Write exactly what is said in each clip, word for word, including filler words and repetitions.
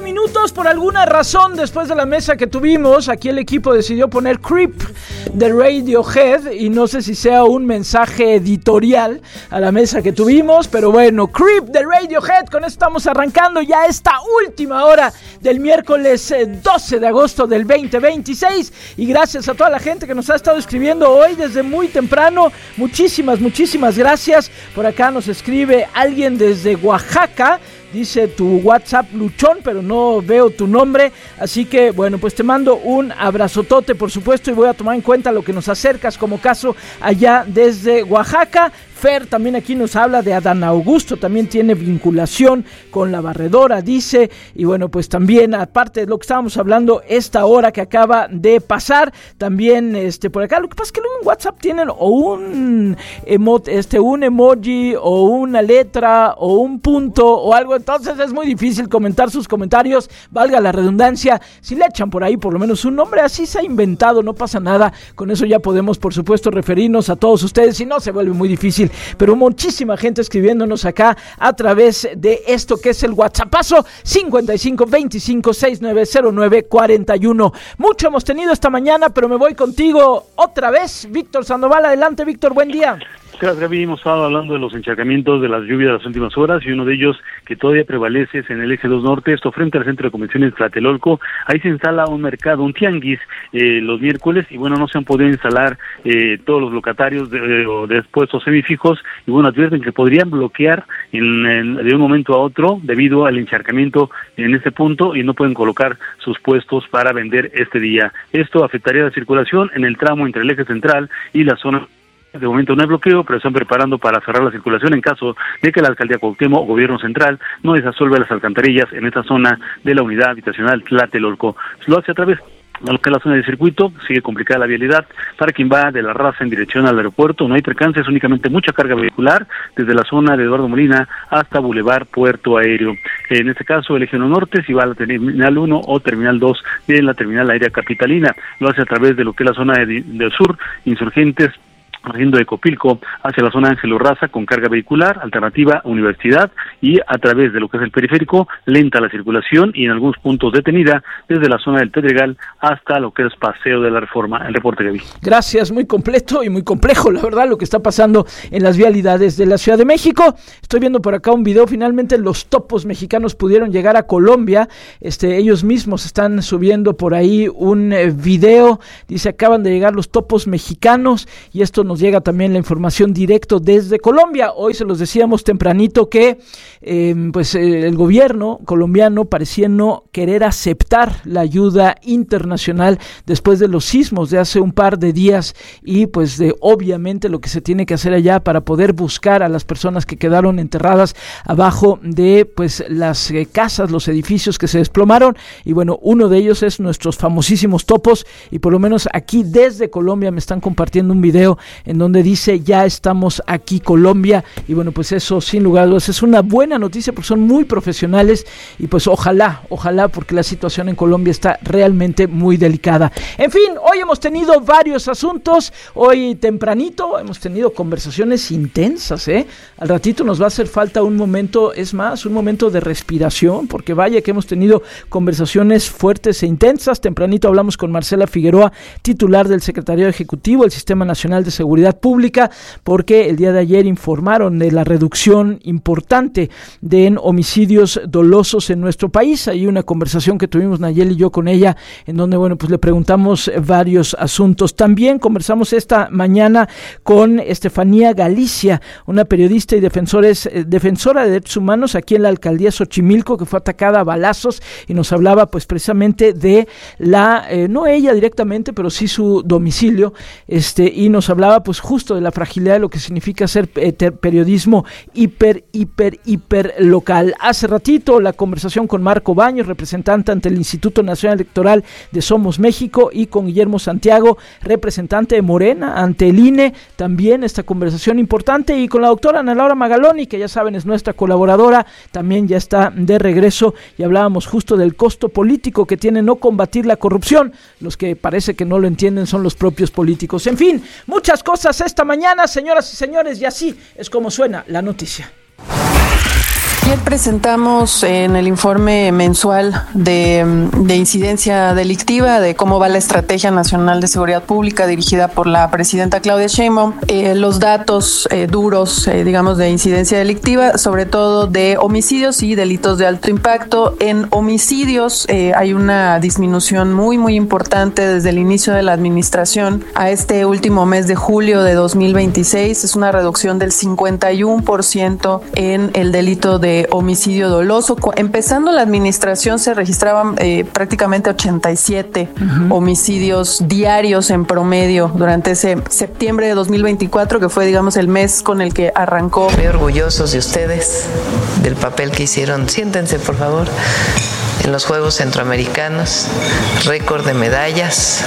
minutos, por alguna razón, después de la mesa que tuvimos, aquí el equipo decidió poner Creep de Radiohead, y no sé si sea un mensaje editorial a la mesa que tuvimos, pero bueno, Creep de Radiohead, con esto estamos arrancando ya esta última hora del miércoles doce de agosto del veinte veintiséis, y gracias a toda la gente que nos ha estado escribiendo hoy desde muy temprano, muchísimas, muchísimas gracias. Por acá nos escribe alguien desde Oaxaca. Dice tu WhatsApp Luchón, pero no veo tu nombre, así que bueno, pues te mando un abrazotote, por supuesto, y voy a tomar en cuenta lo que nos acercas como caso allá desde Oaxaca. Fer también aquí nos habla de Adán Augusto, también tiene vinculación con la barredora, dice, y bueno, pues también, aparte de lo que estábamos hablando, esta hora que acaba de pasar, también este por acá, lo que pasa es que luego en WhatsApp tienen o un emote, este, un emoji, o una letra, o un punto, o algo, entonces es muy difícil comentar sus comentarios, valga la redundancia. Si le echan por ahí por lo menos un nombre, así se ha inventado, no pasa nada, con eso ya podemos por supuesto referirnos a todos ustedes, si no se vuelve muy difícil. Pero muchísima gente escribiéndonos acá a través de esto que es el WhatsAppazo cincuenta y cinco veinticinco sesenta y nueve cero nueve cuarenta y uno. Mucho hemos tenido esta mañana, pero me voy contigo otra vez, Víctor Sandoval. Adelante, Víctor, buen día. Gracias, Gaby. Hemos estado hablando de los encharcamientos de las lluvias de las últimas horas, y uno de ellos que todavía prevalece es en el eje dos norte, esto frente al centro de convenciones Tlatelolco. Ahí se instala un mercado, un tianguis, eh, los miércoles, y bueno, no se han podido instalar eh, todos los locatarios de, de, de puestos semifijos, y bueno, advierten que podrían bloquear en, en, de un momento a otro debido al encharcamiento en este punto, y no pueden colocar sus puestos para vender este día. Esto afectaría la circulación en el tramo entre el eje central y la zona. De momento no hay bloqueo, pero están preparando para cerrar la circulación en caso de que la alcaldía Cuauhtémoc o gobierno central no desasolve las alcantarillas en esta zona de la unidad habitacional Tlatelolco. Lo hace a través de lo que es la zona de circuito, sigue complicada la vialidad para quien va de La Raza en dirección al aeropuerto. No hay percances, únicamente mucha carga vehicular desde la zona de Eduardo Molina hasta Boulevard Puerto Aéreo. En este caso, el eje uno norte, si va a la terminal uno o terminal dos de la terminal aérea capitalina. Lo hace a través de lo que es la zona de, del sur, Insurgentes, haciendo de Copilco hacia la zona de Ángel Urraza con carga vehicular, alternativa Universidad, y a través de lo que es el periférico, lenta la circulación y en algunos puntos detenida desde la zona del Pedregal hasta lo que es Paseo de la Reforma. El reporte que vi. Gracias, muy completo y muy complejo, la verdad, lo que está pasando en las vialidades de la Ciudad de México. Estoy viendo por acá un video, finalmente los topos mexicanos pudieron llegar a Colombia, este, ellos mismos están subiendo por ahí un eh, video, dice, acaban de llegar los topos mexicanos, y esto nos Nos llega también la información directo desde Colombia. Hoy se los decíamos tempranito que eh, pues eh, el gobierno colombiano parecía no querer aceptar la ayuda internacional después de los sismos de hace un par de días, y pues de obviamente lo que se tiene que hacer allá para poder buscar a las personas que quedaron enterradas abajo de pues las eh, casas, los edificios que se desplomaron. Y bueno, uno de ellos es nuestros famosísimos topos, y por lo menos aquí desde Colombia me están compartiendo un video en donde dice, ya estamos aquí Colombia, y bueno, pues eso sin lugar a dudas es una buena noticia porque son muy profesionales, y pues ojalá, ojalá, porque la situación en Colombia está realmente muy delicada. En fin, hoy hemos tenido varios asuntos, hoy tempranito hemos tenido conversaciones intensas, ¿eh? Al ratito nos va a hacer falta un momento, es más, un momento de respiración, porque vaya que hemos tenido conversaciones fuertes e intensas. Tempranito hablamos con Marcela Figueroa, titular del Secretariado Ejecutivo del Sistema Nacional de Seguridad Pública, porque el día de ayer informaron de la reducción importante de en homicidios dolosos en nuestro país. Hay una conversación que tuvimos Nayeli y yo con ella, en donde bueno, pues le preguntamos varios asuntos. También conversamos esta mañana con Estefanía Galicia, una periodista y defensores, eh, defensora de derechos humanos aquí en la alcaldía Xochimilco, que fue atacada a balazos, y nos hablaba pues precisamente de la, eh, no ella directamente, pero sí su domicilio, este, y nos hablaba pues justo de la fragilidad de lo que significa hacer eh, periodismo hiper, hiper, hiper local. Hace ratito la conversación con Marco Baños, representante ante el Instituto Nacional Electoral de Somos México, y con Guillermo Santiago, representante de Morena ante el I N E, también esta conversación importante, y con la doctora Ana Laura Magaloni, que ya saben es nuestra colaboradora, también ya está de regreso, y hablábamos justo del costo político que tiene no combatir la corrupción. Los que parece que no lo entienden son los propios políticos. En fin, muchas cosas esta mañana, señoras y señores, y así es como suena la noticia. Ayer presentamos en el informe mensual de, de incidencia delictiva de cómo va la Estrategia Nacional de Seguridad Pública dirigida por la presidenta Claudia Sheinbaum, eh, los datos eh, duros, eh, digamos, de incidencia delictiva, sobre todo de homicidios y delitos de alto impacto. En homicidios eh, hay una disminución muy, muy importante desde el inicio de la administración a este último mes de julio de dos mil veintiséis. Es una reducción del cincuenta y uno por ciento en el delito de homicidio doloso. Empezando la administración se registraban eh, prácticamente ochenta y siete uh-huh. homicidios diarios en promedio durante ese septiembre de dos mil veinticuatro, que fue, digamos, el mes con el que arrancó. Muy orgullosos de ustedes, del papel que hicieron. Siéntense, por favor. En los Juegos Centroamericanos, récord de medallas.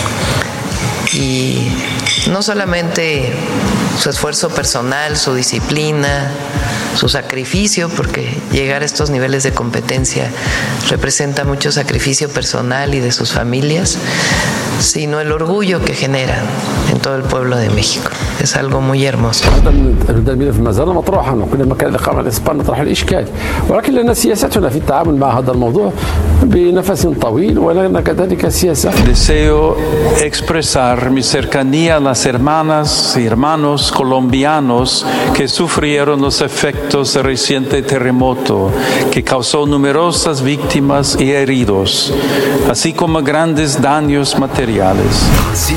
Y no solamente su esfuerzo personal, su disciplina, su sacrificio, porque llegar a estos niveles de competencia representa mucho sacrificio personal y de sus familias, sino el orgullo que generan en todo el pueblo de México. Es algo muy hermoso. الملف ما زال مطروحا وكل ما كان الإقامة الإسبان نطرح الإشكال ولكن لنا سياستنا في التعامل مع هذا الموضوع بنفس طويل ولنا كذلك سياسة. Deseo expresar mi cercanía a las hermanas y hermanos colombianos que sufrieron los efectos del reciente terremoto que causó numerosas víctimas y heridos, así como grandes daños materiales. Sí.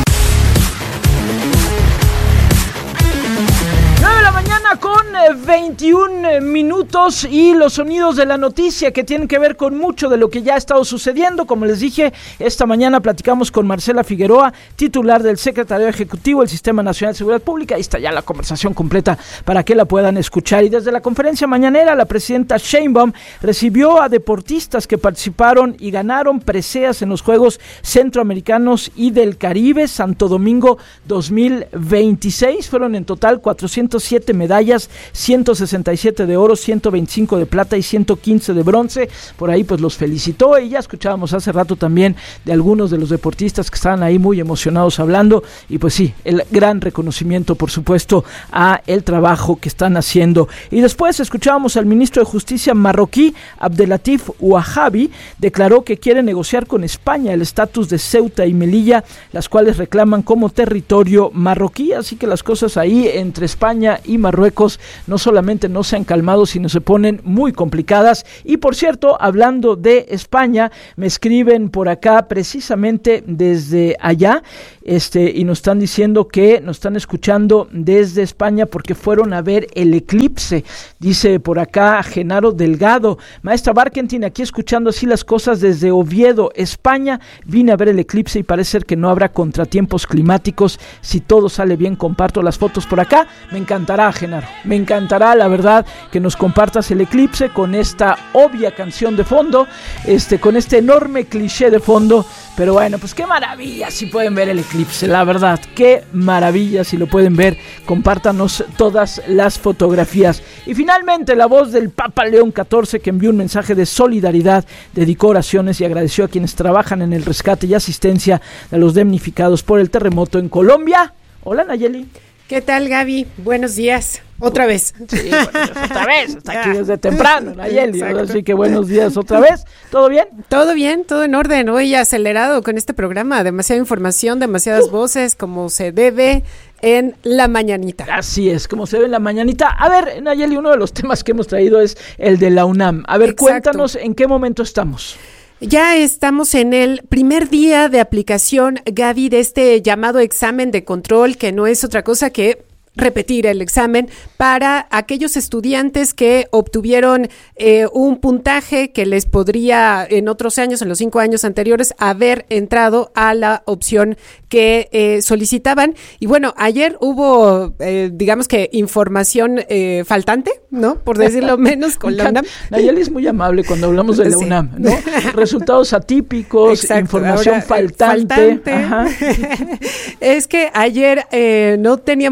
veintiún minutos y los sonidos de la noticia que tienen que ver con mucho de lo que ya ha estado sucediendo. Como les dije, esta mañana platicamos con Marcela Figueroa, titular del Secretariado Ejecutivo del Sistema Nacional de Seguridad Pública. Ahí está ya la conversación completa para que la puedan escuchar. Y desde la conferencia mañanera, la presidenta Sheinbaum recibió a deportistas que participaron y ganaron preseas en los Juegos Centroamericanos y del Caribe Santo Domingo dos mil veintiséis. Fueron en total cuatrocientas siete medallas, ciento sesenta y siete de oro, ciento veinticinco de plata y ciento quince de bronce. Por ahí pues los felicitó y ya escuchábamos hace rato también de algunos de los deportistas que estaban ahí muy emocionados hablando, y pues sí, el gran reconocimiento por supuesto a el trabajo que están haciendo. Y después escuchábamos al ministro de Justicia marroquí, Abdelatif Ouahabi, declaró que quiere negociar con España el estatus de Ceuta y Melilla, las cuales reclaman como territorio marroquí, así que las cosas ahí entre España y Marruecos no solamente no se han calmado, sino se ponen muy complicadas. Y por cierto, hablando de España, me escriben por acá precisamente desde allá, este, y nos están diciendo que nos están escuchando desde España porque fueron a ver el eclipse. Dice por acá Genaro Delgado: maestra Barkentin, aquí escuchando así las cosas desde Oviedo, España. Vine a ver el eclipse y parece ser que no habrá contratiempos climáticos. Si todo sale bien, comparto las fotos por acá. Me encantará, Genaro, me encantará, la verdad, que nos compartas el eclipse con esta obvia canción de fondo, este, con este enorme cliché de fondo. Pero bueno, pues qué maravilla si pueden ver el eclipse, la verdad, qué maravilla si lo pueden ver. Compártanos todas las fotografías. Y finalmente la voz del Papa León catorce, que envió un mensaje de solidaridad, dedicó oraciones y agradeció a quienes trabajan en el rescate y asistencia de los damnificados por el terremoto en Colombia. Hola, Nayeli. ¿Qué tal, Gaby? Buenos días. Otra vez. Sí, bueno, otra vez. Está aquí desde temprano, Nayeli. Así que buenos días otra vez. ¿Todo bien? Todo bien, todo en orden. Hoy acelerado con este programa. Demasiada información, demasiadas uh. voces, como se debe en la mañanita. Así es, como se debe en la mañanita. A ver, Nayeli, uno de los temas que hemos traído es el de la UNAM. A ver, Exacto. Cuéntanos en qué momento estamos. Ya estamos en el primer día de aplicación, Gaby, de este llamado examen de control, que no es otra cosa que repetir el examen para aquellos estudiantes que obtuvieron eh, un puntaje que les podría en otros años, en los cinco años anteriores, haber entrado a la opción que eh, solicitaban. Y bueno, ayer hubo, eh, digamos que información eh, faltante, ¿no? Por decirlo menos, con la UNAM. Nayeli es muy amable cuando hablamos de la sí. UNAM, ¿no? Resultados atípicos, Exacto. información Ahora, faltante. faltante. Ajá. Es que ayer eh, no teníamos precisión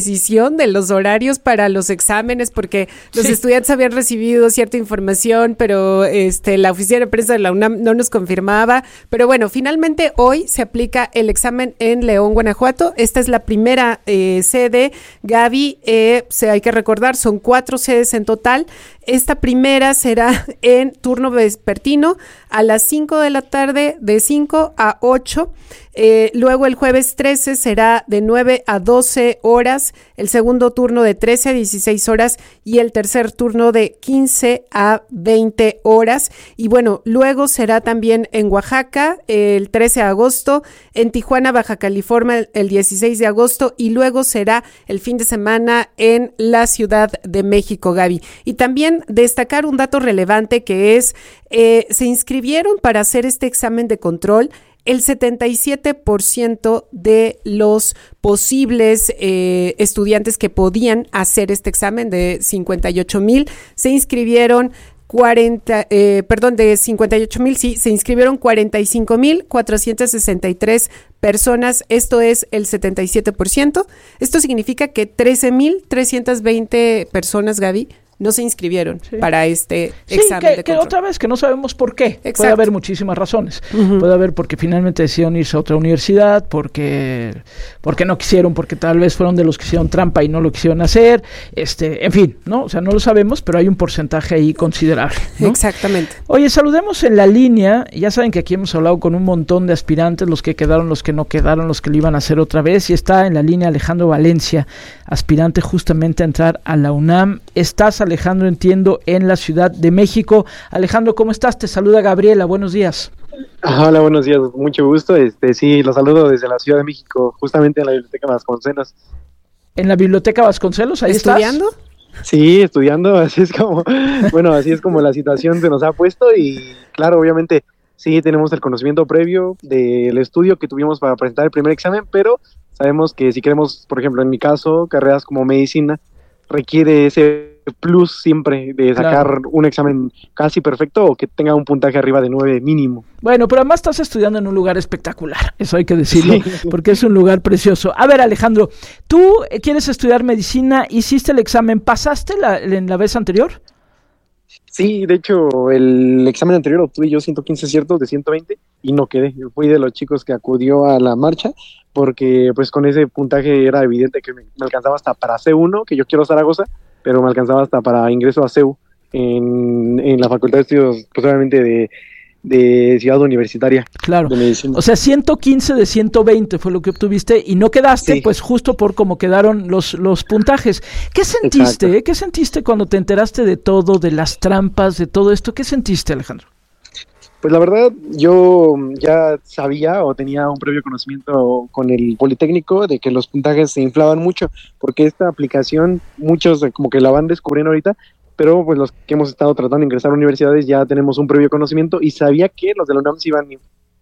precisión de los horarios para los exámenes, porque los sí. estudiantes habían recibido cierta información, pero este la oficina de prensa de la UNAM no nos confirmaba. Pero bueno, finalmente hoy se aplica el examen en León, Guanajuato. Esta es la primera eh, sede, Gaby. Eh, se, hay que recordar, son cuatro sedes en total. Esta primera será en turno vespertino a las cinco de la tarde, de cinco a ocho. Eh, luego el jueves trece será de nueve a doce horas, el segundo turno de trece a dieciséis horas y el tercer turno de quince a veinte horas. Y bueno, luego será también en Oaxaca el trece de agosto, en Tijuana, Baja California el dieciséis de agosto y luego será el fin de semana en la Ciudad de México, Gaby. Y también destacar un dato relevante que es, eh, se inscribieron para hacer este examen de control el setenta y siete por ciento de los posibles eh, estudiantes que podían hacer este examen. De cincuenta y ocho mil se inscribieron cuarenta, eh, perdón, de cincuenta y ocho mil, sí, se inscribieron cuarenta y cinco mil cuatrocientas sesenta y tres personas, esto es el setenta y siete por ciento. Esto significa que trece mil trescientas veinte personas, Gaby, no se inscribieron sí. para este sí, examen que, de que control. Otra vez, que no sabemos por qué. Exacto. Puede haber muchísimas razones. Uh-huh. Puede haber porque finalmente decidieron irse a otra universidad, porque, porque no quisieron, porque tal vez fueron de los que hicieron trampa y no lo quisieron hacer. Este, en fin, ¿no? O sea, no lo sabemos, pero hay un porcentaje ahí considerable, ¿no? Exactamente. Oye, saludemos en la línea. Ya saben que aquí hemos hablado con un montón de aspirantes, los que quedaron, los que no quedaron, los que lo iban a hacer otra vez. Y está en la línea Alejandro Valencia, aspirante justamente a entrar a la UNAM. Estás, Alejandro, entiendo, en la Ciudad de México. Alejandro, ¿cómo estás? Te saluda Gabriela, buenos días. Hola, buenos días, mucho gusto. Este, sí, los saludo desde la Ciudad de México, justamente en la Biblioteca Vasconcelos. ¿En la Biblioteca Vasconcelos? ¿Ahí ¿Estudiando? estás? Sí, estudiando, así es como, bueno, así es como la situación se nos ha puesto y claro, obviamente sí tenemos el conocimiento previo del estudio que tuvimos para presentar el primer examen, pero sabemos que si queremos, por ejemplo, en mi caso, carreras como medicina, requiere ese plus siempre de sacar claro. un examen casi perfecto o que tenga un puntaje arriba de nueve mínimo. Bueno, pero además estás estudiando en un lugar espectacular, eso hay que decirlo, sí. porque es un lugar precioso. A ver, Alejandro, ¿tú quieres estudiar medicina? ¿Hiciste el examen? ¿Pasaste la, en la vez anterior? Sí, de hecho, el examen anterior obtuve yo ciento quince aciertos de ciento veinte y no quedé. Yo fui de los chicos que acudió a la marcha porque pues con ese puntaje era evidente que me, me alcanzaba hasta para C uno, que yo quiero Zaragoza, pero me alcanzaba hasta para ingreso a C E U en, en la Facultad de Estudios, posiblemente de, de Ciudad Universitaria. Claro, de Medicina. O sea, ciento quince de ciento veinte fue lo que obtuviste y no quedaste, sí. pues justo por cómo quedaron los, los puntajes. ¿Qué sentiste? Eh? ¿Qué sentiste cuando te enteraste de todo, de las trampas, de todo esto? ¿Qué sentiste, Alejandro? Pues la verdad, yo ya sabía o tenía un previo conocimiento con el Politécnico de que los puntajes se inflaban mucho, porque esta aplicación, muchos como que la van descubriendo ahorita, pero pues los que hemos estado tratando de ingresar a universidades ya tenemos un previo conocimiento y sabía que los de la UNAM se iban a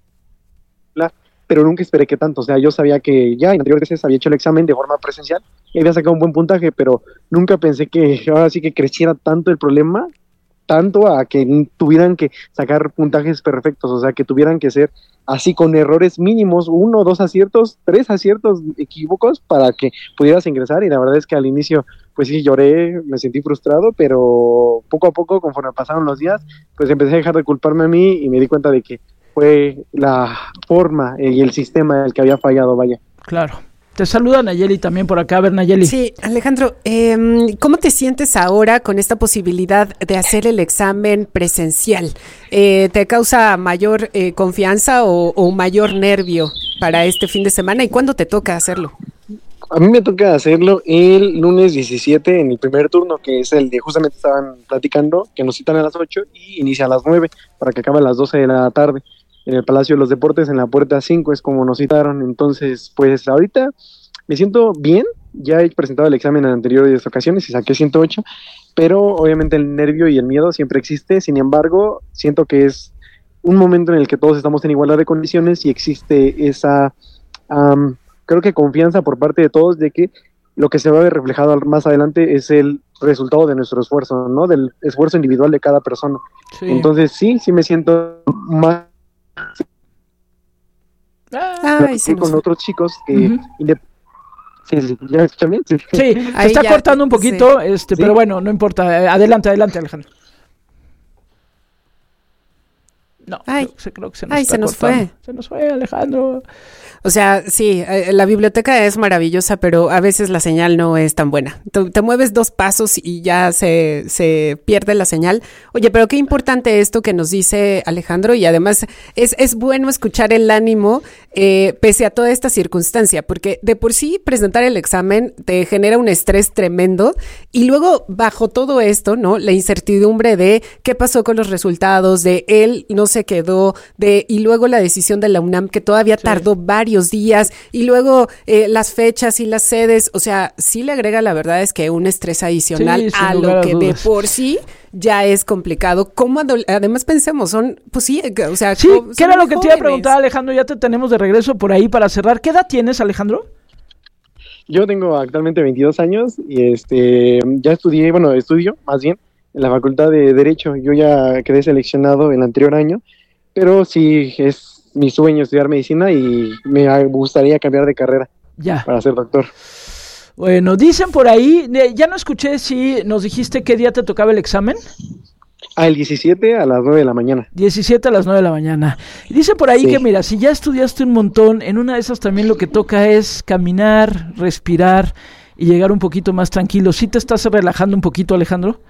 inflar, pero nunca esperé que tanto. O sea, yo sabía que ya en anteriores veces había hecho el examen de forma presencial y había sacado un buen puntaje, pero nunca pensé que ahora sí que creciera tanto el problema, tanto a que tuvieran que sacar puntajes perfectos, o sea, que tuvieran que ser así con errores mínimos, uno, dos aciertos, tres aciertos equívocos para que pudieras ingresar. Y la verdad es que al inicio, pues sí, lloré, me sentí frustrado, pero poco a poco, conforme pasaron los días, pues empecé a dejar de culparme a mí y me di cuenta de que fue la forma y el sistema el que había fallado, vaya. Claro. Te saluda Nayeli también por acá. A ver, Nayeli. Sí, Alejandro, eh, ¿cómo te sientes ahora con esta posibilidad de hacer el examen presencial? Eh, ¿Te causa mayor eh, confianza o, o mayor nervio para este fin de semana? ¿Y cuándo te toca hacerlo? A mí me toca hacerlo el lunes diecisiete en el primer turno, que es el de justamente estaban platicando, que nos citan a las ocho y inicia a las nueve para que acabe a las doce de la tarde. En el Palacio de los Deportes, en la puerta cinco, es como nos citaron. Entonces, pues ahorita me siento bien, ya he presentado el examen en anteriores ocasiones y saqué ciento ocho, pero obviamente el nervio y el miedo siempre existe. Sin embargo, siento que es un momento en el que todos estamos en igualdad de condiciones y existe esa, um, creo que confianza por parte de todos de que lo que se va a ver reflejado más adelante es el resultado de nuestro esfuerzo, ¿no? Del esfuerzo individual de cada persona. Sí. Entonces, sí, sí me siento más Ay, con otros chicos que uh-huh. indep- Sí, sí, ¿ya me escuchan bien? Sí, sí se Ahí está ya, cortando un poquito, sí. este, ¿Sí? pero bueno, no importa. Adelante, adelante, Alejandro. No, Ay. creo, que- creo que se nos Ay, está se nos cortando. fue. Se nos fue, Alejandro. O sea, sí, eh, la biblioteca es maravillosa, pero a veces la señal no es tan buena. Te, te mueves dos pasos y ya se, se pierde la señal. Oye, pero qué importante esto que nos dice Alejandro, y además es, es bueno escuchar el ánimo eh, pese a toda esta circunstancia, porque de por sí presentar el examen te genera un estrés tremendo, y luego bajo todo esto, ¿no? La incertidumbre de qué pasó con los resultados, de él no se quedó, de y luego la decisión de la UNAM que todavía Sí. tardó varios días, y luego eh, las fechas y las sedes, o sea, sí le agrega, la verdad es que un estrés adicional Sí, sin a lugar lo a que de dudas. por sí ya es complicado. ¿Cómo adol- además pensemos, son, pues sí, eh, o sea, Sí, co- ¿qué son era lo muy que te iba a jóvenes. preguntar, Alejandro? Ya te tenemos de regreso por ahí para cerrar. ¿Qué edad tienes, Alejandro? Yo tengo actualmente veintidós años y este ya estudié, bueno, estudio más bien en la Facultad de Derecho. Yo ya quedé seleccionado el anterior año, pero sí es mi sueño estudiar medicina y me gustaría cambiar de carrera Ya. para ser doctor. Bueno, dicen por ahí, eh, ya no escuché si nos dijiste qué día te tocaba el examen. Ah, el diecisiete a las nueve de la mañana. diecisiete a las nueve de la mañana. Y dice por ahí Sí. que, mira, si ya estudiaste un montón, en una de esas también lo que toca es caminar, respirar y llegar un poquito más tranquilo. ¿Sí te estás relajando un poquito, Alejandro?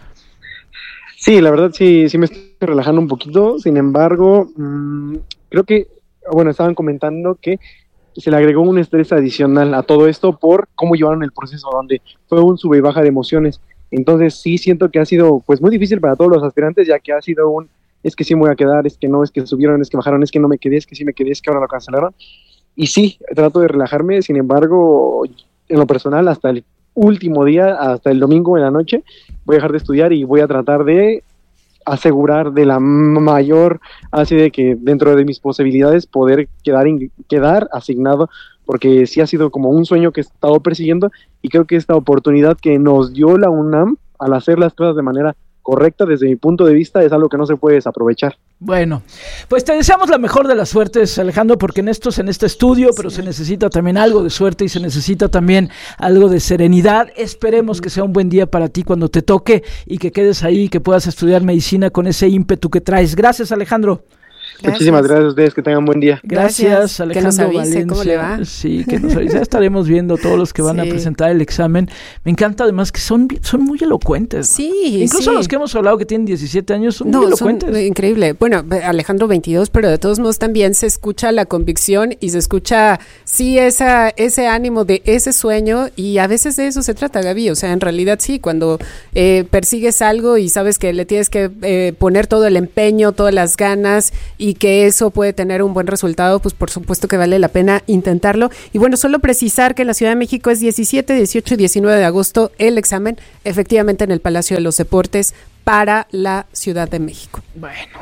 Sí, la verdad sí, sí me estoy relajando un poquito. Sin embargo, mmm, creo que, bueno, estaban comentando que se le agregó un estrés adicional a todo esto por cómo llevaron el proceso, donde fue un sube y baja de emociones. Entonces sí siento que ha sido pues muy difícil para todos los aspirantes, ya que ha sido un, es que sí me voy a quedar, es que no, es que subieron, es que bajaron, es que no me quedé, es que sí me quedé, es que ahora lo cancelaron. Y sí, trato de relajarme, sin embargo, en lo personal, hasta el último día, hasta el domingo en la noche, voy a dejar de estudiar y voy a tratar de asegurar de la mayor, así de que dentro de mis posibilidades poder quedar, in, quedar asignado, porque sí ha sido como un sueño que he estado persiguiendo, y creo que esta oportunidad que nos dio la UNAM al hacer las cosas de manera correcta, desde mi punto de vista, es algo que no se puede desaprovechar. Bueno, pues te deseamos la mejor de las suertes, Alejandro, porque en esto es en este estudio, pero sí. se necesita también algo de suerte y se necesita también algo de serenidad. Esperemos que sea un buen día para ti cuando te toque y que quedes ahí y que puedas estudiar medicina con ese ímpetu que traes. Gracias, Alejandro. Gracias. Muchísimas gracias a ustedes, que tengan buen día. Gracias, gracias Alejandro. Que nos avise Valencia. cómo le va. Sí, que nos avise. Ya estaremos viendo todos los que van sí. a presentar el examen. Me encanta además que son, son muy elocuentes. Sí, incluso sí. los que hemos hablado que tienen diecisiete años son no, muy elocuentes. Son increíble. Bueno, Alejandro veintidós, pero de todos modos también se escucha la convicción y se escucha, sí, esa, ese ánimo de ese sueño, y a veces de eso se trata, Gaby. O sea, en realidad sí, cuando eh, persigues algo y sabes que le tienes que eh, poner todo el empeño, todas las ganas, y que eso puede tener un buen resultado, pues por supuesto que vale la pena intentarlo. Y bueno, solo precisar que en la Ciudad de México es diecisiete, dieciocho y diecinueve de agosto el examen, efectivamente en el Palacio de los Deportes para la Ciudad de México. Bueno,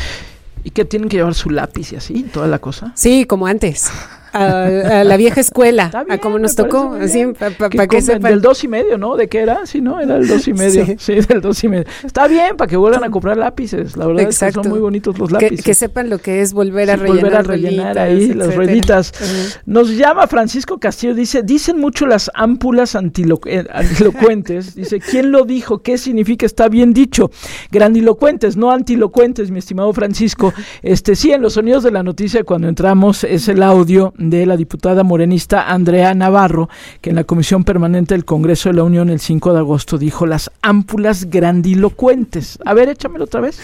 ¿y qué tienen que llevar su lápiz y así, toda la cosa? Sí, como antes. A, a la vieja escuela, bien, a como nos tocó, así, para pa, pa que sepan. Del dos y medio, ¿no? ¿De qué era? Sí, ¿no? Era el dos y medio. Sí, sí del dos y medio. Está bien, para que vuelvan a comprar lápices. La verdad Exacto. es que son muy bonitos los lápices. Que, que sepan lo que es volver a sí, rellenar. Volver a rellenar ahí etcétera. Las rueditas. Uh-huh. Nos llama Francisco Castillo, dice, dicen mucho las ámpulas antilo- eh, antilocuentes. Dice, ¿quién lo dijo? ¿Qué significa? Está bien dicho. Grandilocuentes, no antilocuentes, mi estimado Francisco. Este, sí, en los sonidos de la noticia, cuando entramos, es el audio de la diputada morenista Andrea Navarro, que en la Comisión Permanente del Congreso de la Unión el cinco de agosto dijo las ámpulas grandilocuentes. A ver, échamelo otra vez.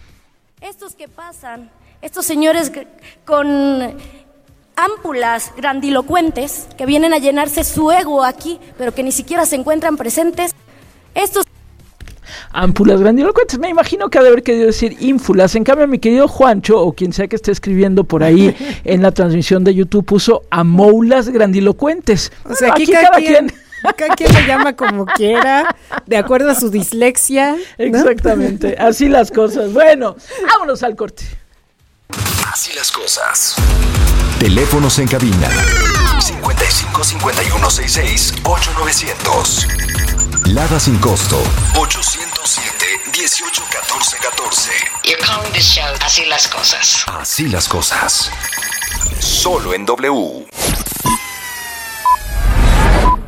Estos que pasan, estos señores con ámpulas grandilocuentes que vienen a llenarse su ego aquí, pero que ni siquiera se encuentran presentes, estos ámpulas grandilocuentes, me imagino que ha de haber querido decir ínfulas. En cambio, mi querido Juancho, o quien sea que esté escribiendo por ahí en la transmisión de YouTube, puso amoulas grandilocuentes. O sea, aquí, aquí cada, cada quien, quien cada quien le llama como quiera, de acuerdo a su dislexia, ¿no? Exactamente, así las cosas. Bueno, vámonos al corte. Así las cosas. Teléfonos en cabina cincuenta y cinco, cincuenta y uno, sesenta y seis, ocho novecientos. Lada sin costo ochocientos siete, dieciocho, catorce, catorce. You're calling this show Así las cosas. Así las cosas. Solo en W.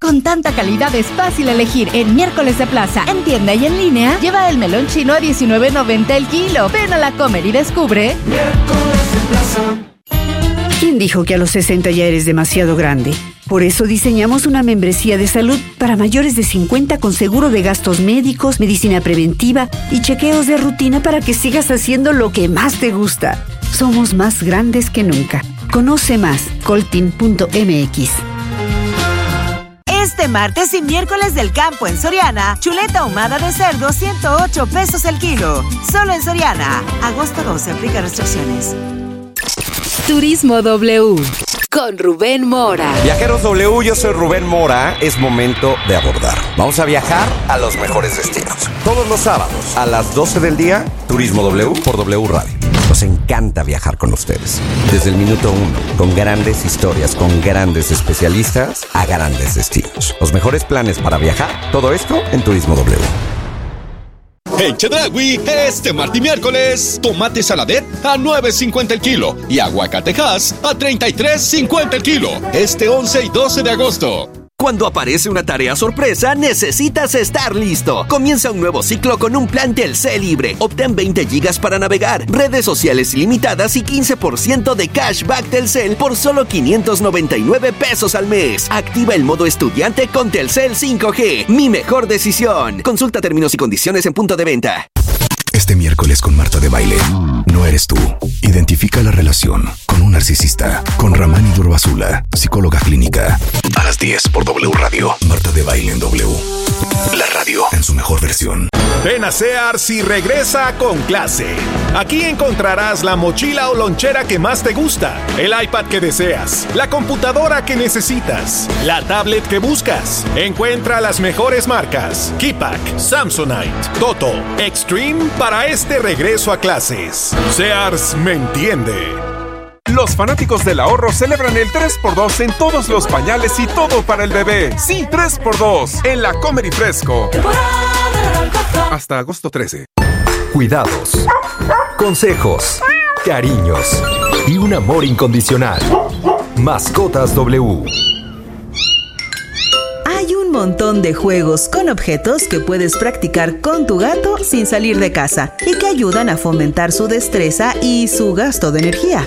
Con tanta calidad es fácil elegir en Miércoles de Plaza. En tienda y en línea, lleva el melón chino a diecinueve noventa el kilo. Ven a la Comer y descubre Miércoles de Plaza. ¿Quién dijo que a los sesenta ya eres demasiado grande? Por eso diseñamos una membresía de salud para mayores de cincuenta con seguro de gastos médicos, medicina preventiva y chequeos de rutina para que sigas haciendo lo que más te gusta. Somos más grandes que nunca. Conoce más, coltin punto m x. Este martes y miércoles del campo en Soriana, chuleta ahumada de cerdo ciento ocho pesos el kilo. Solo en Soriana. Agosto doce, aplica restricciones. Turismo W con Rubén Mora. Viajeros W, yo soy Rubén Mora. Es momento de abordar. Vamos a viajar a los mejores destinos. Todos los sábados a las doce del día, Turismo W por W Radio. Nos encanta viajar con ustedes. Desde el minuto uno, con grandes historias, con grandes especialistas a grandes destinos. Los mejores planes para viajar, todo esto en Turismo W. En Chedraui, este martes y miércoles, tomate saladet a nueve cincuenta el kilo y aguacatejas a treinta y tres cincuenta el kilo. Este once y doce de agosto. Cuando aparece una tarea sorpresa, necesitas estar listo. Comienza un nuevo ciclo con un plan Telcel libre. Obtén veinte gigas para navegar, redes sociales ilimitadas y quince por ciento de cashback Telcel por solo quinientos noventa y nueve pesos al mes. Activa el modo estudiante con Telcel cinco G. Mi mejor decisión. Consulta términos y condiciones en punto de venta. Este miércoles con Marta de Baile, no eres tú. Identifica la relación con un narcisista. Con Ramani Durbazula, psicóloga clínica. A las diez por W Radio. Marta de Baile en W. La radio en su mejor versión. Ven a Sears y regresa con clase. Aquí encontrarás la mochila o lonchera que más te gusta, el iPad que deseas, la computadora que necesitas, la tablet que buscas. Encuentra las mejores marcas: Keypack, Samsonite, Toto, Extreme para este regreso a clases. Sears me entiende. Los fanáticos del ahorro celebran el tres por dos en todos los pañales y todo para el bebé. Sí, tres por dos en la Comer y Fresco. Hasta agosto trece. Cuidados, consejos, cariños y un amor incondicional. Mascotas W. Hay un montón de juegos con objetos que puedes practicar con tu gato sin salir de casa y que ayudan a fomentar su destreza y su gasto de energía.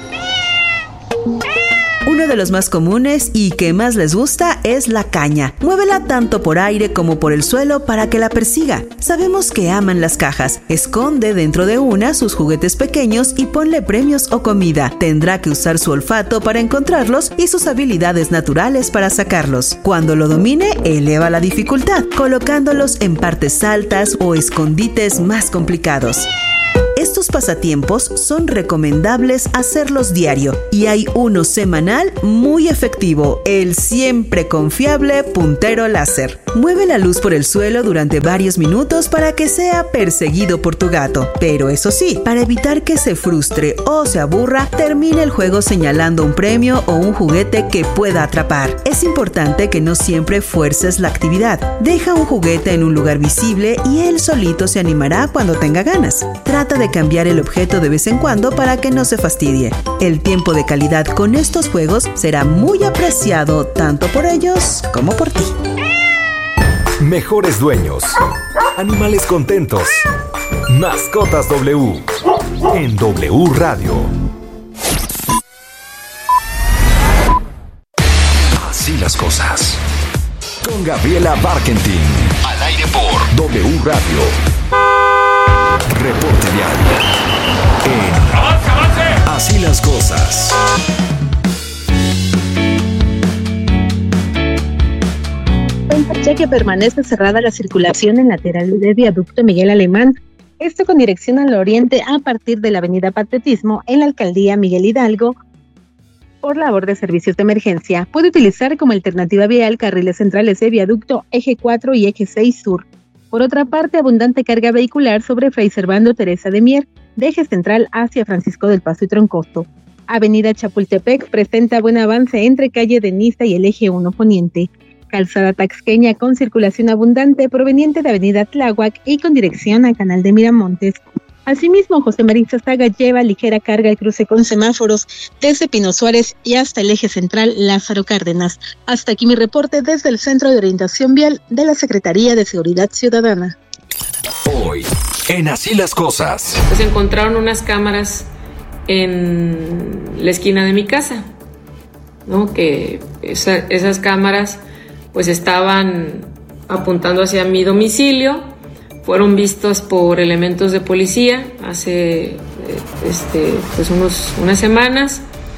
Uno de los más comunes y que más les gusta es la caña. Muévela tanto por aire como por el suelo para que la persiga. Sabemos que aman las cajas. Esconde dentro de una sus juguetes pequeños y ponle premios o comida. Tendrá que usar su olfato para encontrarlos y sus habilidades naturales para sacarlos. Cuando lo domine, eleva la dificultad, colocándolos en partes altas o escondites más complicados. Estos pasatiempos son recomendables hacerlos diario y hay uno semanal muy efectivo, el siempre confiable puntero láser. Mueve la luz por el suelo durante varios minutos para que sea perseguido por tu gato, pero eso sí, para evitar que se frustre o se aburra, termine el juego señalando un premio o un juguete que pueda atrapar. Es importante que no siempre fuerces la actividad. Deja un juguete en un lugar visible y él solito se animará cuando tenga ganas. Trata de cambiar el objeto de vez en cuando para que no se fastidie. El tiempo de calidad con estos juegos será muy apreciado tanto por ellos como por ti. Mejores dueños. Animales contentos. Mascotas W. En W Radio. Así las cosas. Con Gabriela Barkentin. Al aire por W Radio. Reporte diario en ¡Avance, avance! Así las cosas. Ya que permanece cerrada la circulación en lateral del viaducto Miguel Alemán, esto con dirección al oriente a partir de la avenida Patriotismo en la alcaldía Miguel Hidalgo, por labor de servicios de emergencia. Puede utilizar como alternativa vial carriles centrales de viaducto Eje cuatro y Eje seis Sur. Por otra parte, abundante carga vehicular sobre Fray Servando Teresa de Mier, de Eje Central hacia Francisco del Paso y Troncoso. Avenida Chapultepec presenta buen avance entre calle de Niza y el Eje uno Poniente. Calzada Taxqueña con circulación abundante proveniente de Avenida Tláhuac y con dirección a Canal de Miramontes. Asimismo, José María Saga lleva ligera carga al cruce con semáforos desde Pino Suárez y hasta el eje central Lázaro Cárdenas. Hasta aquí mi reporte desde el Centro de Orientación Vial de la Secretaría de Seguridad Ciudadana. Hoy, en Así las Cosas. Pues encontraron unas cámaras en la esquina de mi casa, ¿no? Que esa, esas cámaras pues estaban apuntando hacia mi domicilio. Fueron vistos por elementos de policía hace este, pues unos, unas semanas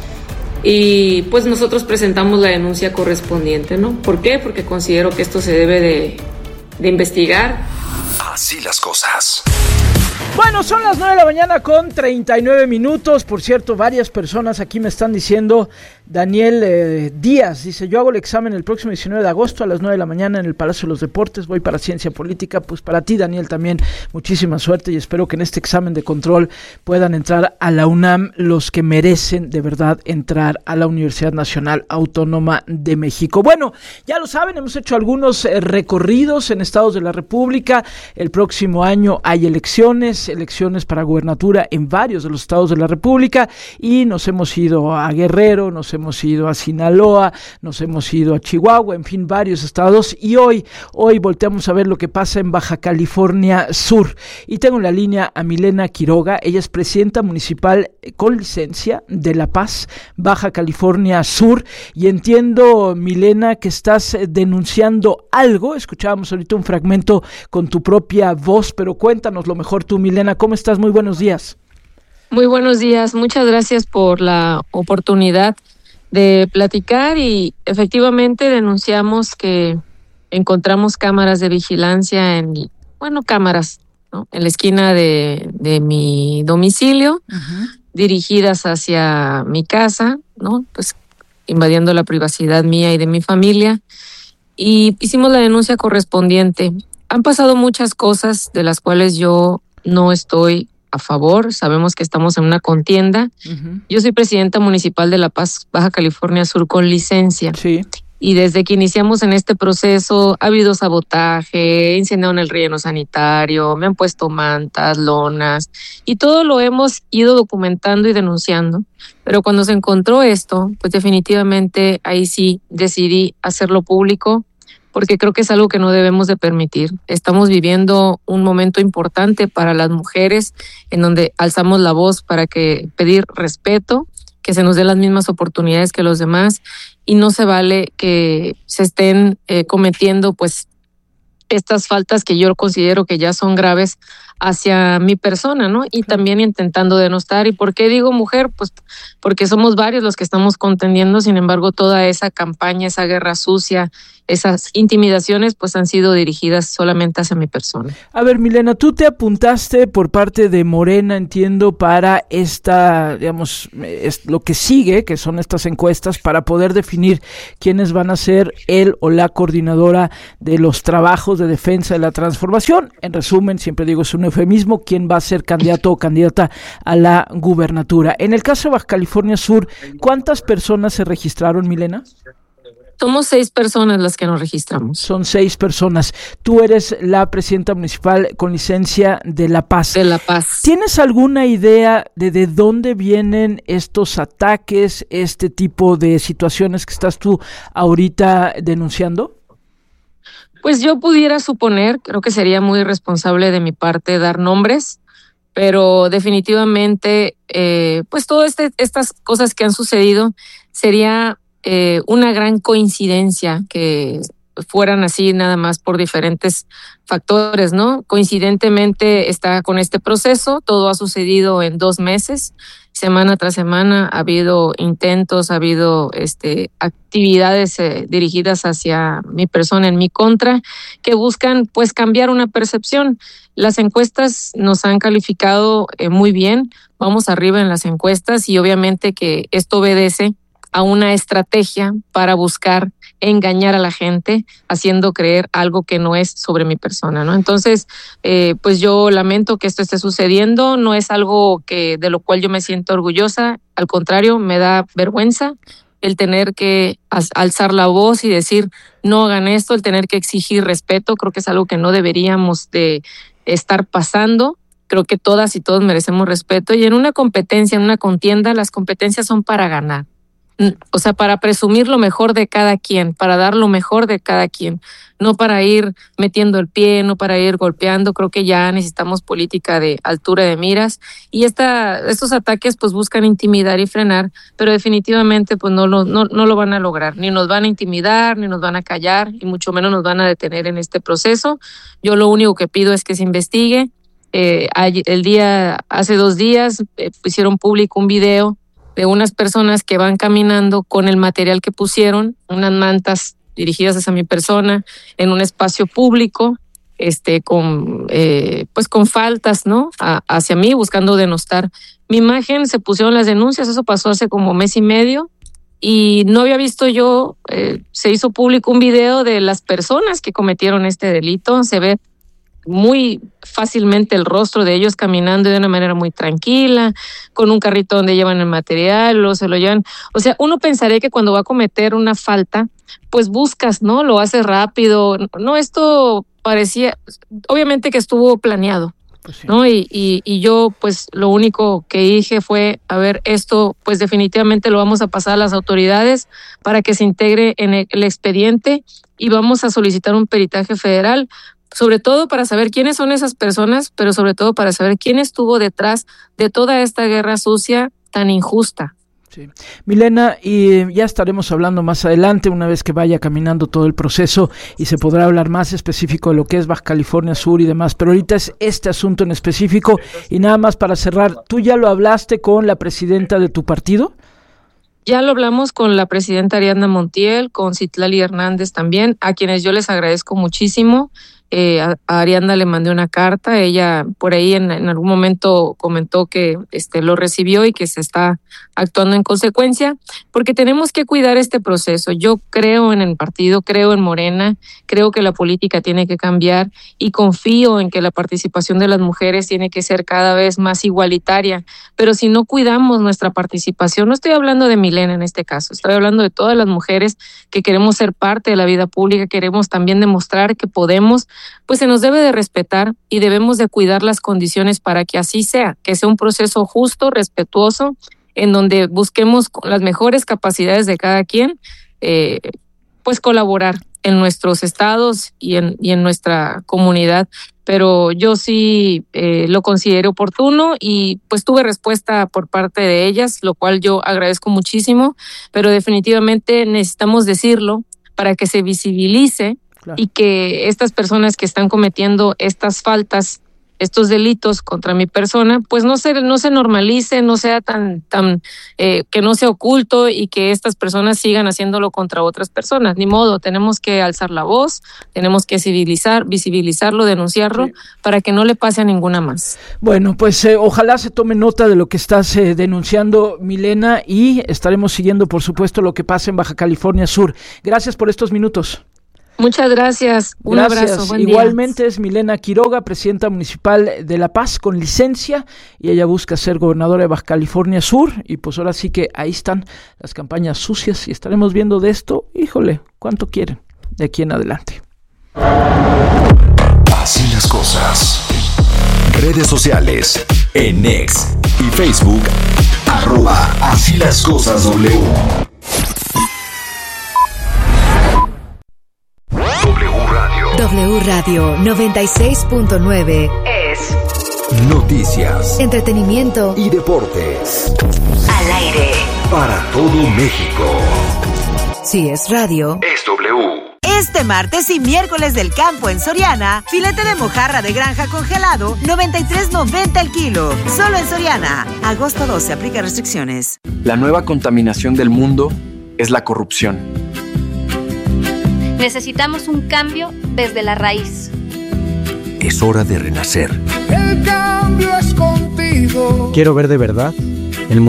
y pues nosotros presentamos la denuncia correspondiente, ¿no? ¿Por qué? Porque considero que esto se debe de, de investigar. Así las cosas. Bueno, son las nueve de la mañana con treinta y nueve minutos. Por cierto, varias personas aquí me están diciendo, Daniel eh, Díaz, dice, yo hago el examen el próximo diecinueve de agosto a las nueve de la mañana en el Palacio de los Deportes, voy para Ciencia Política. Pues para ti, Daniel, también muchísima suerte y espero que en este examen de control puedan entrar a la UNAM los que merecen de verdad entrar a la Universidad Nacional Autónoma de México. Bueno, ya lo saben, hemos hecho algunos eh, recorridos en estados de la República. El próximo año hay elecciones, elecciones para gubernatura en varios de los estados de la República y nos hemos ido a Guerrero, nos hemos ido a Sinaloa, nos hemos ido a Chihuahua, en fin, varios estados, y hoy, hoy volteamos a ver lo que pasa en Baja California Sur. Y tengo en la línea a Milena Quiroga, ella es presidenta municipal con licencia de La Paz, Baja California Sur, y entiendo, Milena, que estás denunciando algo. Escuchábamos ahorita un fragmento con tu propia voz, pero cuéntanos lo mejor tú, Milena. ¿Cómo estás? Muy buenos días. Muy buenos días. Muchas gracias por la oportunidad de platicar y efectivamente denunciamos que encontramos cámaras de vigilancia en, bueno, cámaras, ¿no? En la esquina de, de mi domicilio, uh-huh. dirigidas hacia mi casa, ¿no? Pues invadiendo la privacidad mía y de mi familia, y hicimos la denuncia correspondiente. Han pasado muchas cosas de las cuales yo no estoy a favor. Sabemos que estamos en una contienda. Uh-huh. Yo soy presidenta municipal de La Paz, Baja California Sur, con licencia. Sí. Y desde que iniciamos en este proceso ha habido sabotaje, incendiaron el relleno sanitario, me han puesto mantas, lonas, y todo lo hemos ido documentando y denunciando. Pero cuando se encontró esto, pues definitivamente ahí sí decidí hacerlo público, porque creo que es algo que no debemos de permitir. Estamos viviendo un momento importante para las mujeres, en donde alzamos la voz para que pedir respeto, que se nos den las mismas oportunidades que los demás, y no se vale que se estén eh, cometiendo pues estas faltas que yo considero que ya son graves hacia mi persona, ¿no? Y también intentando denostar. ¿Y por qué digo mujer? Pues porque somos varios los que estamos contendiendo. Sin embargo, toda esa campaña, esa guerra sucia, esas intimidaciones, pues han sido dirigidas solamente hacia mi persona. A ver, Milena, tú te apuntaste por parte de Morena, entiendo, para esta, digamos, es lo que sigue, que son estas encuestas, para poder definir quiénes van a ser el o la coordinadora de los trabajos de defensa de la transformación. En resumen, siempre digo, es un eufemismo, quién va a ser candidato o candidata a la gubernatura. En el caso de Baja California Sur, ¿cuántas personas se registraron, Milena? Somos seis personas las que nos registramos. Son seis personas. Tú eres la presidenta municipal con licencia de La Paz. De La Paz. ¿Tienes alguna idea de de dónde vienen estos ataques, este tipo de situaciones que estás tú ahorita denunciando? Pues yo pudiera suponer, creo que sería muy irresponsable de mi parte dar nombres, pero definitivamente, eh, pues todas este, estas cosas que han sucedido sería eh, una gran coincidencia que fueran así nada más por diferentes factores, ¿no? Coincidentemente está con este proceso, todo ha sucedido en dos meses, semana tras semana ha habido intentos, ha habido este actividades eh, dirigidas hacia mi persona en mi contra, que buscan pues cambiar una percepción. Las encuestas nos han calificado eh, muy bien, vamos arriba en las encuestas y obviamente que esto obedece a una estrategia para buscar engañar a la gente, haciendo creer algo que no es sobre mi persona, ¿no? Entonces, eh, pues yo lamento que esto esté sucediendo, no es algo que de lo cual yo me siento orgullosa, al contrario, me da vergüenza el tener que alzar la voz y decir no hagan esto, el tener que exigir respeto, creo que es algo que no deberíamos de estar pasando. Creo que todas y todos merecemos respeto, y en una competencia, en una contienda, las competencias son para ganar. O sea, para presumir lo mejor de cada quien, para dar lo mejor de cada quien, no para ir metiendo el pie, no para ir golpeando. Creo que ya necesitamos política de altura de miras, y esta, estos ataques pues buscan intimidar y frenar, pero definitivamente pues no lo, no, no lo van a lograr, ni nos van a intimidar, ni nos van a callar, y mucho menos nos van a detener en este proceso. Yo lo único que pido es que se investigue. Eh, el día, hace dos días eh, hicieron público un video de unas personas que van caminando con el material que pusieron, unas mantas dirigidas hacia mi persona, en un espacio público, este, con, eh, pues con faltas, ¿no? A, hacia mí, buscando denostar mi imagen. Se pusieron las denuncias, eso pasó hace como mes y medio, y no había visto yo, eh, se hizo público un video de las personas que cometieron este delito. Se ve muy fácilmente el rostro de ellos caminando de una manera muy tranquila, con un carrito donde llevan el material, o se lo llevan. O sea, uno pensaría que cuando va a cometer una falta, pues buscas, ¿no? Lo haces rápido. No, esto parecía, obviamente que estuvo planeado, pues sí. ¿No? Y, y, y yo, pues, lo único que dije fue, a ver, esto, pues, definitivamente lo vamos a pasar a las autoridades para que se integre en el, el expediente, y vamos a solicitar un peritaje federal, sobre todo para saber quiénes son esas personas, pero sobre todo para saber quién estuvo detrás de toda esta guerra sucia tan injusta. Sí. Milena, y ya estaremos hablando más adelante, una vez que vaya caminando todo el proceso, y se podrá hablar más específico de lo que es Baja California Sur y demás, pero ahorita es este asunto en específico. Y nada más para cerrar, ¿tú ya lo hablaste con la presidenta de tu partido? Ya lo hablamos con la presidenta Ariadna Montiel, con Citlali Hernández también, a quienes yo les agradezco muchísimo. Eh, a, a Ariadna le mandé una carta, ella por ahí en, en algún momento comentó que este lo recibió y que se está actuando en consecuencia, porque tenemos que cuidar este proceso. Yo creo en el partido, creo en Morena, creo que la política tiene que cambiar, y confío en que la participación de las mujeres tiene que ser cada vez más igualitaria, pero si no cuidamos nuestra participación, no estoy hablando de Milena en este caso, estoy hablando de todas las mujeres que queremos ser parte de la vida pública, queremos también demostrar que podemos, pues se nos debe de respetar y debemos de cuidar las condiciones para que así sea, que sea un proceso justo, respetuoso, en donde busquemos las mejores capacidades de cada quien, eh, pues colaborar en nuestros estados y en, y en nuestra comunidad. Pero yo sí eh, lo considero oportuno, y pues tuve respuesta por parte de ellas, lo cual yo agradezco muchísimo, pero definitivamente necesitamos decirlo para que se visibilice. Claro. Y que estas personas que están cometiendo estas faltas, estos delitos contra mi persona, pues no se no se normalice, no sea tan tan eh, que no sea oculto, y que estas personas sigan haciéndolo contra otras personas. Ni modo, tenemos que alzar la voz, tenemos que civilizar, visibilizarlo, denunciarlo, sí, para que no le pase a ninguna más. Bueno, pues eh, ojalá se tome nota de lo que estás eh, denunciando, Milena, y estaremos siguiendo, por supuesto, lo que pasa en Baja California Sur. Gracias por estos minutos. Muchas gracias. Un gracias. abrazo. Buen Igualmente día. Es Milena Quiroga, presidenta municipal de La Paz con licencia, y ella busca ser gobernadora de Baja California Sur, y pues ahora sí que ahí están las campañas sucias, y estaremos viendo de esto, híjole, cuánto quieren de aquí en adelante. Así las cosas. Redes sociales en X y Facebook, arroba Así las cosas W. W Radio noventa y seis punto nueve es noticias, entretenimiento y deportes. Al aire para todo México. Si es radio, es W. Este martes y miércoles del campo en Soriana, filete de mojarra de granja congelado, noventa y tres noventa el kilo. Solo en Soriana. Agosto doce, aplica restricciones. La nueva contaminación del mundo es la corrupción. Necesitamos un cambio desde la raíz. Es hora de renacer. El cambio es contigo. Quiero ver de verdad